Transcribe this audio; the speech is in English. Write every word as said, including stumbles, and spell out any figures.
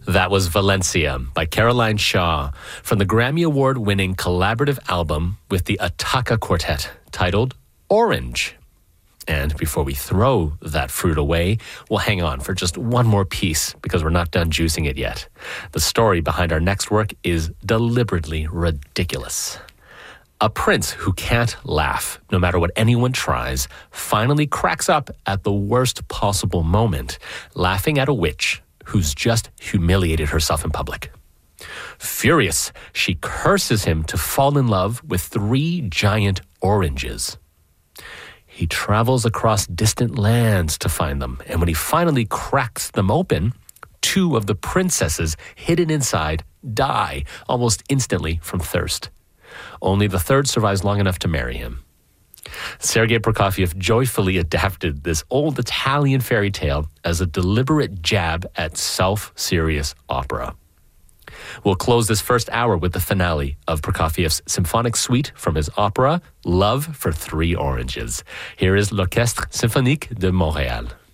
That was Valencia by Caroline Shaw from the Grammy Award-winning collaborative album with the Attaka Quartet titled Orange. And before we throw that fruit away, we'll hang on for just one more piece because we're not done juicing it yet. The story behind our next work is deliberately ridiculous. A prince who can't laugh, no matter what anyone tries, finally cracks up at the worst possible moment, laughing at a witch who's just humiliated herself in public. Furious, she curses him to fall in love with three giant oranges. He travels across distant lands to find them, and when he finally cracks them open, two of the princesses hidden inside die almost instantly from thirst. Only the third survives long enough to marry him. Sergei Prokofiev joyfully adapted this old Italian fairy tale as a deliberate jab at self-serious opera. We'll close this first hour with the finale of Prokofiev's symphonic suite from his opera, Love for Three Oranges. Here is l'Orchestre Symphonique de Montréal.